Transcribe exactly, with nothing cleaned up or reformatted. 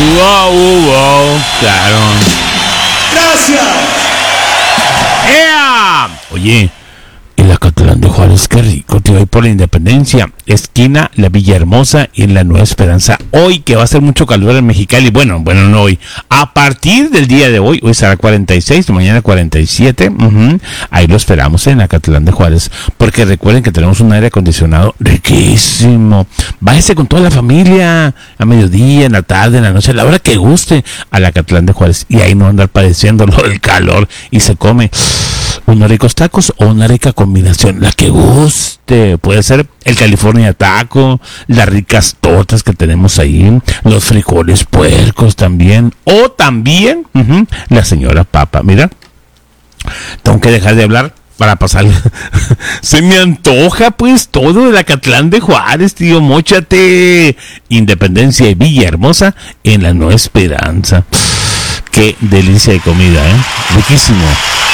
Wow, wow, claro. Gracias. ¡Ea! Oye, el Acatlán de Juárez, qué rico, tío, ahí por la Independencia, esquina La Villahermosa y en la Nueva Esperanza. Hoy que va a hacer mucho calor en Mexicali, bueno, bueno, no hoy, a partir del día de hoy, hoy será cuarenta y seis, mañana cuarenta y siete, uh-huh. Ahí lo esperamos en Acatlán de Juárez, porque recuerden que tenemos un aire acondicionado riquísimo. Váyase con toda la familia, a mediodía, en la tarde, en la noche, a la hora que guste, al Acatlán de Juárez, y ahí no andar padeciendo lo del calor, y se come unos ricos tacos o una rica combinación, la que guste. Puede ser el California Taco, las ricas tortas que tenemos ahí, los frijoles puercos también, o también uh-huh, la señora papa. Mira, tengo que dejar de hablar para pasar. Se me antoja pues todo el Acatlán de Juárez, tío. Móchate. Independencia y Villahermosa en la Nueva Esperanza. Qué delicia de comida, ¿eh? Riquísimo.